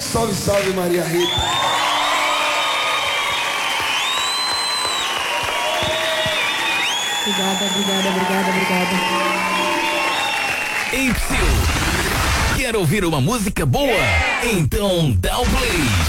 Salve, salve, Maria Rita. Obrigada. Ei, Psyu, quer ouvir uma música boa? Então dá o play.